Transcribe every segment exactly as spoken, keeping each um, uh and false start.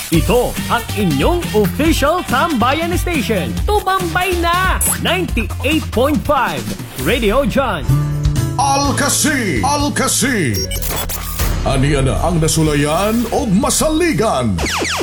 Ito ang inyong official Tambayan Station. Tumambay na! ninety-eight point five Radio John. Alcasi, Alcasi. Aniya na ang nasulayan o masaligan.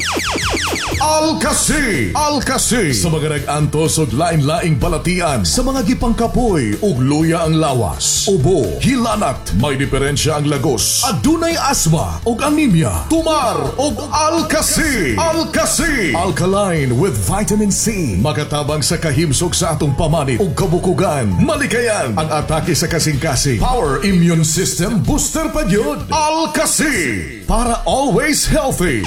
Alcasi, Alcasi. Sa mga nag-antos o lain-laing balatian, sa mga gipangkapoy ug luya ang lawas, ubo, hilanat, may diferensya ang lagos, adunay asma ug anemia, tumar ug Alcasi. Alcasi, alkaline with vitamin C, makatabang sa kahimsog sa atong pamanit ug kabukugan, malikayan ang atake sa kasing-kasing, power immune system booster pa yun. Alcasi, para always healthy.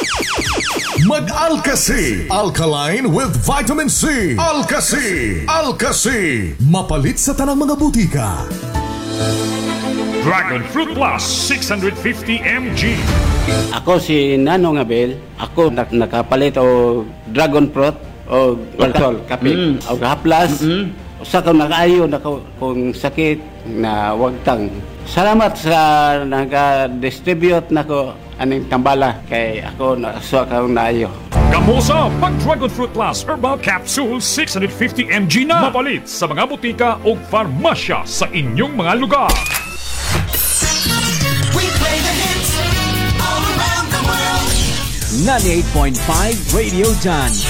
Mag-Alcasi, alkaline with vitamin C. Alcasi, Alcasi, mapalit sa tanang mga butika. Dragon Fruit Plus six hundred fifty milligrams. Ako si Nanong Abel. Ako nak nakapalit o Dragon Fruit o Alcohol, kapit, mm. o haplas. Mm-hmm. Sa kung nakaayo na kung sakit na wagtang. Salamat sa nag-distribute na ko aning tambala kay ako nasuwa ka naayo. Kamusa pag Dragon Fruit Plus Herbal Capsule six hundred fifty milligrams na mapalit sa mga butika o farmasya sa inyong mga lugar. We play the hits all around the world. ninety-eight point five Radio John.